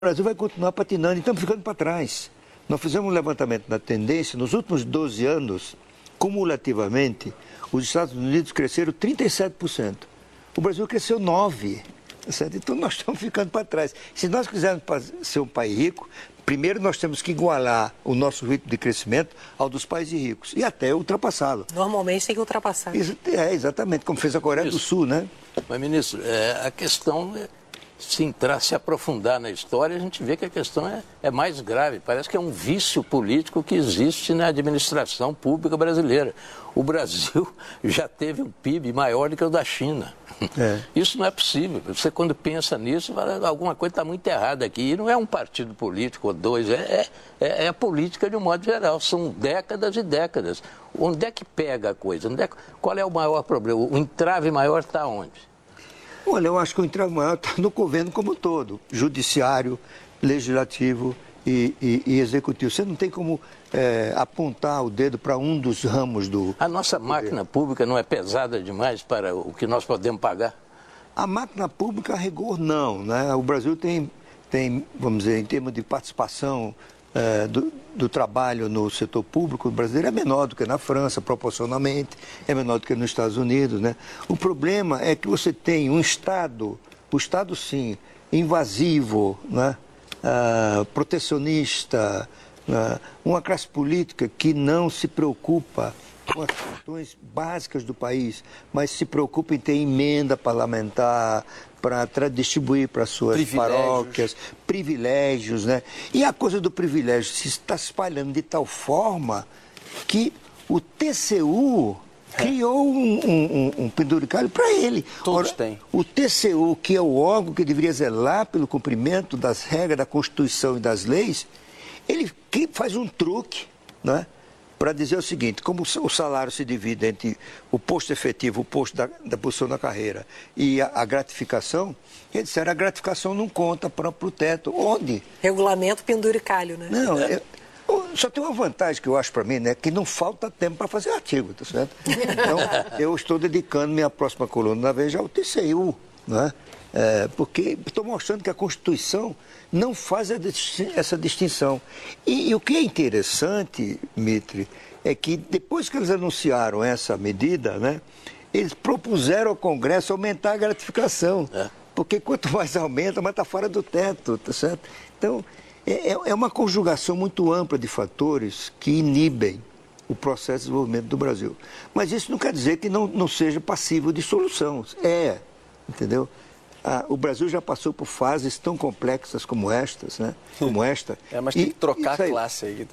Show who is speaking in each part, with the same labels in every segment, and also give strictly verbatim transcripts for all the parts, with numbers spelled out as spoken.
Speaker 1: O Brasil vai continuar patinando e estamos ficando para trás. Nós fizemos um levantamento da tendência, nos últimos doze anos, cumulativamente, os Estados Unidos cresceram trinta e sete por cento. O Brasil cresceu nove por cento. Então nós estamos ficando para trás. Se nós quisermos ser um país rico, primeiro nós temos que igualar o nosso ritmo de crescimento ao dos países ricos e até ultrapassá-lo.
Speaker 2: Normalmente tem que ultrapassar.
Speaker 1: Isso, é, exatamente, como fez a Coreia
Speaker 3: Isso.
Speaker 1: do Sul, né?
Speaker 3: Mas, ministro, é, a questão, é, se entrar, se aprofundar na história, a gente vê que a questão é, é mais grave. Parece que é um vício político que existe na administração pública brasileira. O Brasil já teve um P I B maior do que o da China. É. Isso não é possível. Você, quando pensa nisso, fala, alguma coisa está muito errada aqui. E não é um partido político ou dois, é, é, é a política de um modo geral. São décadas e décadas. Onde é que pega a coisa? Onde é, qual é o maior problema? O entrave maior está onde?
Speaker 1: Olha, eu acho que o entrave maior está no governo como um todo, judiciário, legislativo e, e, e executivo. Você não tem como é, apontar o dedo para um dos ramos do...
Speaker 3: A nossa
Speaker 1: do
Speaker 3: máquina
Speaker 1: governo.
Speaker 3: pública não é pesada demais para o que nós podemos pagar?
Speaker 1: A máquina pública, a rigor, não, né? O Brasil tem, tem, vamos dizer, em termos de participação é, do, do trabalho no setor público, o brasileiro é menor do que na França, proporcionalmente, é menor do que nos Estados Unidos, né? O problema é que você tem um Estado, o Estado sim, invasivo, né? Ah, protecionista, ah, uma classe política que não se preocupa com as questões básicas do país, mas se preocupa em ter emenda parlamentar para distribuir para suas
Speaker 4: Privilégios.
Speaker 1: paróquias, privilégios, né? E a coisa do privilégio se está espalhando de tal forma que o T C U criou um, um, um, um penduricalho para ele.
Speaker 4: Todos
Speaker 1: Ora,
Speaker 4: têm.
Speaker 1: o T C U, que é o órgão que deveria zelar pelo cumprimento das regras da Constituição e das leis, ele que faz um truque, né? Para dizer o seguinte, como o salário se divide entre o posto efetivo, o posto da, da posição na carreira e a, a gratificação, eles disseram a gratificação não conta para o teto. Onde?
Speaker 2: Regulamento penduricalho, né?
Speaker 1: Não, eu, eu, só tem uma vantagem que eu acho para mim, né? Que não falta tempo para fazer artigo, tá certo? Então, eu estou dedicando minha próxima coluna na Veja ao T C U, né? É, porque estou mostrando que a Constituição não faz essa distinção. E, e o que é interessante, Mitre, é que depois que eles anunciaram essa medida, né, eles propuseram ao Congresso aumentar a gratificação. É. Porque quanto mais aumenta, mais está fora do teto, tá certo? Então, é, é uma conjugação muito ampla de fatores que inibem o processo de desenvolvimento do Brasil. Mas isso não quer dizer que não, não seja passível de solução. É, entendeu? Ah, o Brasil já passou por fases tão complexas como estas, né? Como esta.
Speaker 4: É, mas tem
Speaker 1: e,
Speaker 4: que trocar
Speaker 1: aí,
Speaker 4: a classe aí.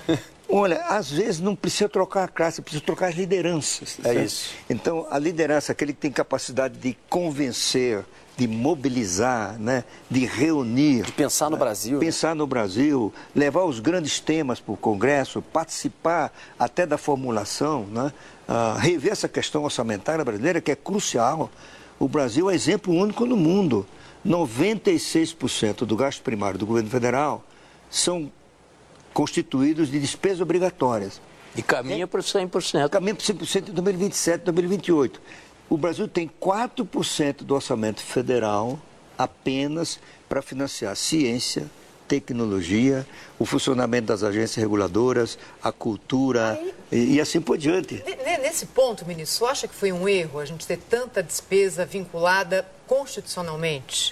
Speaker 1: Olha, às vezes não precisa trocar a classe, precisa trocar as lideranças.
Speaker 4: É
Speaker 1: certo?
Speaker 4: isso.
Speaker 1: Então, a liderança, aquele que tem capacidade de convencer, de mobilizar, né? De reunir.
Speaker 4: De pensar no
Speaker 1: né?
Speaker 4: Brasil.
Speaker 1: Pensar no Brasil, levar os grandes temas para o Congresso, participar até da formulação, né? Ah, rever essa questão orçamentária brasileira, que é crucial. O Brasil é exemplo único no mundo. noventa e seis por cento do gasto primário do governo federal são constituídos de despesas obrigatórias.
Speaker 3: E caminha para cem por cento.
Speaker 1: Caminha para cem por cento em dois mil e vinte e sete, dois mil e vinte e oito. O Brasil tem quatro por cento do orçamento federal apenas para financiar ciência, tecnologia, o funcionamento das agências reguladoras, a cultura
Speaker 5: Aí,
Speaker 1: e, e assim por diante.
Speaker 5: Nesse ponto, ministro, você acha que foi um erro a gente ter tanta despesa vinculada constitucionalmente?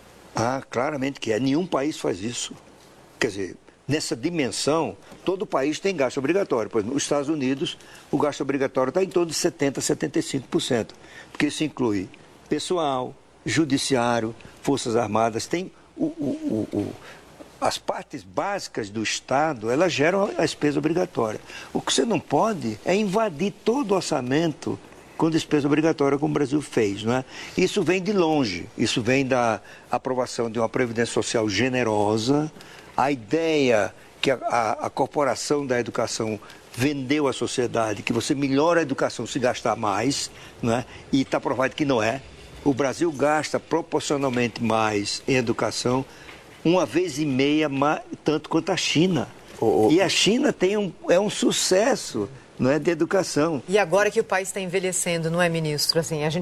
Speaker 1: Ah, claramente que é. Nenhum país faz isso. Quer dizer, nessa dimensão, todo país tem gasto obrigatório. Por exemplo, nos Estados Unidos, o gasto obrigatório está em torno de setenta por cento, setenta e cinco por cento. Porque isso inclui pessoal, judiciário, forças armadas, tem o... o, o, o as partes básicas do Estado, elas geram a despesa obrigatória. O que você não pode é invadir todo o orçamento com despesa obrigatória, como o Brasil fez, não é? Isso vem de longe, isso vem da aprovação de uma Previdência Social generosa, a ideia que a, a, a corporação da educação vendeu à sociedade, que você melhora a educação se gastar mais, não é? E está provado que não é. O Brasil gasta proporcionalmente mais em educação, uma vez e meia, tanto quanto a China. Oh, oh. E a China tem um, é um sucesso, não é, de educação.
Speaker 5: E agora que o país está envelhecendo, não é, ministro? Assim, a gente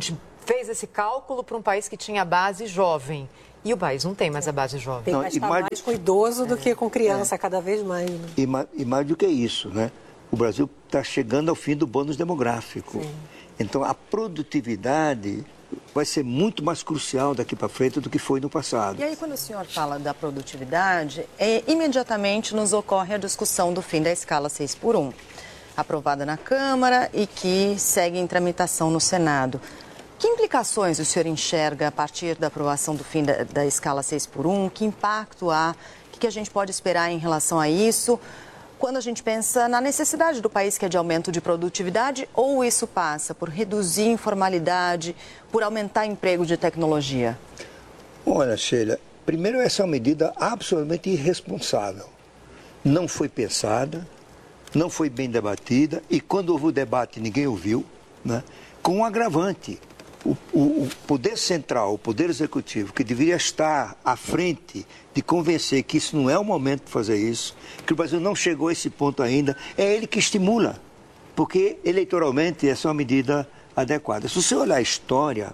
Speaker 5: fez esse cálculo para um país que tinha base jovem. E o país não tem mais a base jovem.
Speaker 2: Tem que
Speaker 1: Não, e
Speaker 2: gastar
Speaker 1: mais-
Speaker 2: mais com idoso do que com criança, cada vez mais. Né?
Speaker 1: E, ma- e mais do que isso, né? O Brasil está chegando ao fim do bônus demográfico. Então, a produtividade vai ser muito mais crucial daqui para frente do que foi no passado.
Speaker 4: E aí, quando o senhor fala da produtividade, é, imediatamente nos ocorre a discussão do fim da escala seis por um, aprovada na Câmara e que segue em tramitação no Senado. Que implicações o senhor enxerga a partir da aprovação do fim da, da escala seis por um? Que impacto há? O que a gente pode esperar em relação a isso? Quando a gente pensa na necessidade do país, que é de aumento de produtividade, ou isso passa por reduzir informalidade, por aumentar emprego de tecnologia?
Speaker 1: Olha, Sheila, primeiro essa é uma medida absolutamente irresponsável. Não foi pensada, não foi bem debatida e quando houve o debate ninguém ouviu, né? Com um agravante. O, o, o poder central, o poder executivo, que deveria estar à frente de convencer que isso não é o momento de fazer isso, que o Brasil não chegou a esse ponto ainda, é ele que estimula, porque eleitoralmente essa é uma medida adequada. Se você olhar a história,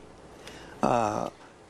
Speaker 1: a,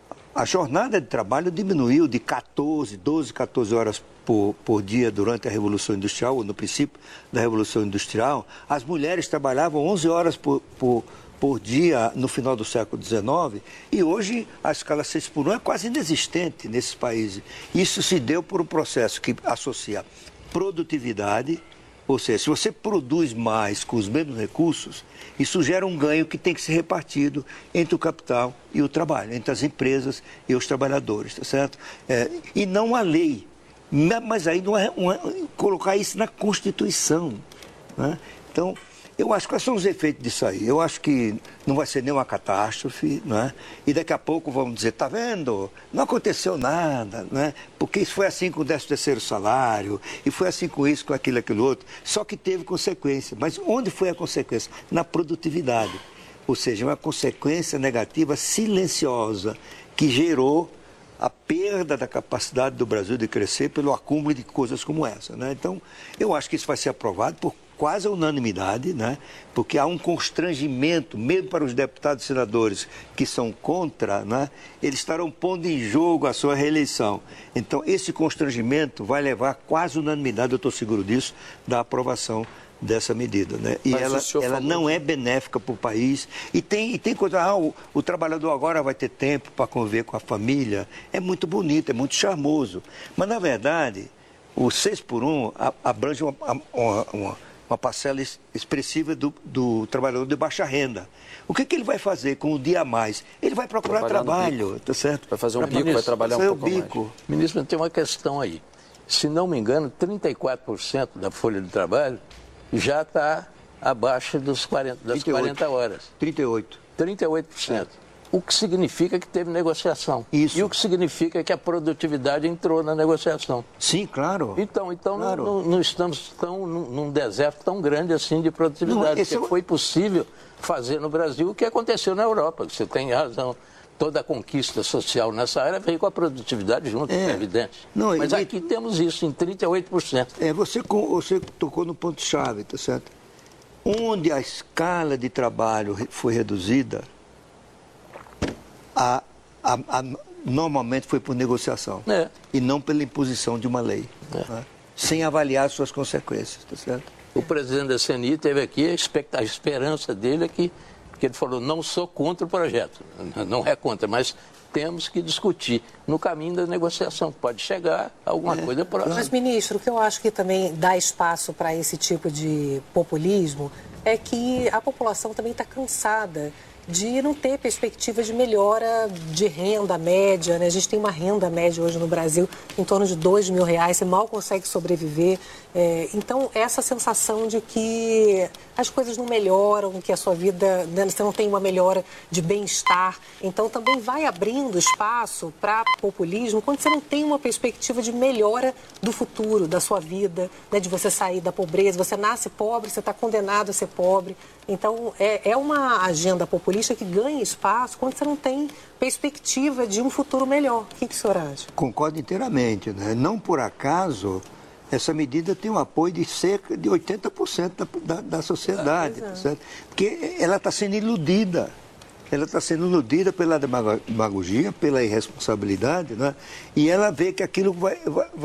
Speaker 1: a jornada de trabalho diminuiu de quatorze, doze, quatorze horas por, por dia durante a Revolução Industrial, ou no princípio da Revolução Industrial. As mulheres trabalhavam onze horas por, por por dia no final do século dezenove e hoje a escala seis por um é quase inexistente nesses países. Isso se deu por um processo que associa produtividade, ou seja, se você produz mais com os mesmos recursos, isso gera um ganho que tem que ser repartido entre o capital e o trabalho, entre as empresas e os trabalhadores, tá certo? É, e não a lei, mas aí não é uma, colocar isso na Constituição, né? Então, eu acho que quais são os efeitos disso aí? Eu acho que não vai ser nenhuma catástrofe, né? E daqui a pouco vamos dizer, tá vendo? Não aconteceu nada, né? Porque isso foi assim com o décimo terceiro salário, e foi assim com isso, com aquilo, aquilo outro. Só que teve consequência. Mas onde foi a consequência? Na produtividade. Ou seja, uma consequência negativa silenciosa que gerou a perda da capacidade do Brasil de crescer pelo acúmulo de coisas como essa, né? Então, eu acho que isso vai ser aprovado por quase a unanimidade, né? Porque há um constrangimento, mesmo para os deputados e senadores que são contra, né? Eles estarão pondo em jogo a sua reeleição. Então, esse constrangimento vai levar a quase unanimidade, eu estou seguro disso, da aprovação dessa medida, né? E
Speaker 3: Mas
Speaker 1: ela,
Speaker 3: o senhor
Speaker 1: ela
Speaker 3: falou
Speaker 1: não
Speaker 3: que-
Speaker 1: é benéfica para o país. E tem, e tem coisa, ah, o, o trabalhador agora vai ter tempo para conviver com a família. É muito bonito, é muito charmoso. Mas, na verdade, o seis por um a- abrange uma, uma, uma, uma parcela es- expressiva do, do trabalhador de baixa renda. O que, que ele vai fazer com o dia a mais? Ele vai procurar
Speaker 6: Trabalhar no
Speaker 1: trabalho, tá certo?
Speaker 6: Vai fazer um
Speaker 1: Pra-
Speaker 6: bico, vai trabalhar um
Speaker 1: fazer o
Speaker 6: pouco mais.
Speaker 1: bico.
Speaker 3: Ministro, tem uma questão aí. Se não me engano, trinta e quatro por cento da folha de trabalho já está abaixo dos quarenta, das
Speaker 1: trinta e oito.
Speaker 3: quarenta horas.
Speaker 1: trinta e oito.
Speaker 3: trinta e oito por cento. O que significa que teve negociação.
Speaker 1: Isso.
Speaker 3: E o que significa que a produtividade entrou na negociação.
Speaker 1: Sim, claro.
Speaker 3: Então, então
Speaker 1: Claro.
Speaker 3: não, não- não estamos tão, num, num deserto tão grande assim de produtividade.
Speaker 1: Não, esse
Speaker 3: porque
Speaker 1: é o-
Speaker 3: foi possível fazer no Brasil o que aconteceu na Europa. Você tem razão. Toda a conquista social nessa área veio com a produtividade junto,
Speaker 1: É.
Speaker 3: é evidente.
Speaker 1: Não,
Speaker 3: Mas
Speaker 1: e-
Speaker 3: aqui temos isso em trinta e oito por cento.
Speaker 1: É, você, co- você tocou no ponto-chave, tá certo? Onde a escala de trabalho re- foi reduzida, a, a, a- normalmente foi por negociação.
Speaker 3: É.
Speaker 1: E não pela imposição de uma lei.
Speaker 3: É.
Speaker 1: Né? Sem avaliar suas consequências, tá certo?
Speaker 3: O presidente da C N I teve aqui, a, expect- a esperança dele é que, que ele falou, não sou contra o projeto, não é contra, mas temos que discutir no caminho da negociação, pode chegar a alguma coisa próxima.
Speaker 2: Mas, ministro, o que eu acho que também dá espaço para esse tipo de populismo é que a população também está cansada de não ter perspectiva de melhora de renda média, né? A gente tem uma renda média hoje no Brasil em torno de dois mil reais, você mal consegue sobreviver. É, então, essa sensação de que as coisas não melhoram, que a sua vida, né, você não tem uma melhora de bem-estar. Então, também vai abrindo espaço para populismo quando você não tem uma perspectiva de melhora do futuro, da sua vida, né, de você sair da pobreza. Você nasce pobre, você está condenado a ser pobre. Então, é, é uma agenda populista que ganha espaço quando você não tem perspectiva de um futuro melhor. O que, que o senhor acha?
Speaker 1: Concordo inteiramente, né? Não por acaso, essa medida tem o apoio de cerca de oitenta por cento da, da, da sociedade, tá certo? Porque ela está sendo iludida. ela está sendo nudida pela demagogia, pela irresponsabilidade, né? E ela vê que aquilo vai, vai,